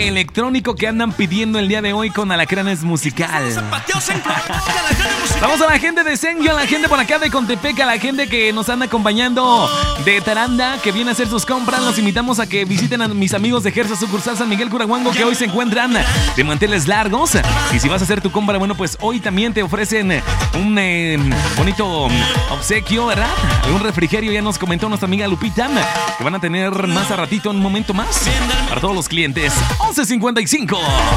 electrónico que andan pidiendo el día de hoy con Alacranes Musical. Vamos a la gente de Senio, a la gente por acá de Contepec, a la gente que nos anda acompañando de Taranda, que viene a hacer sus compras. Los invitamos a que visiten a mis amigos de Gersa Sucursal San Miguel Curahuango, que hoy se encuentran de manteles largos. Y si vas a hacer tu compra, bueno, pues hoy también te ofrecen un bonito obsequio, ¿verdad? Un refrigerio, ya nos comentó nuestra amiga Lupita, que van a tener más a ratito, un momento más, para todos los clientes. 11:55.